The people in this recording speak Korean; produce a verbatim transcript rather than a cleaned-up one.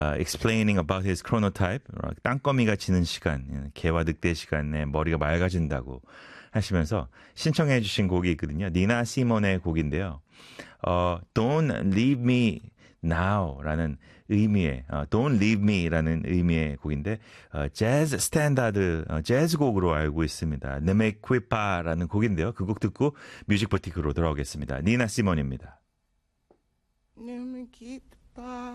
uh, explaining about his chronotype, 땅거미가 지는 시간, 개와 늑대 시간에 머리가 맑아진다고 하시면서 신청해 주신 곡이 있거든요. 니나 시몬의 곡인데요. 어, Don't Leave Me Now라는 의미의 어, Don't Leave Me라는 의미의 곡인데 어, 재즈 스탠다드 어, 재즈 곡으로 알고 있습니다. 네메퀴파라는 곡인데요. 그 곡 듣고 뮤직 버티크로 돌아오겠습니다. 니나 시몬입니다.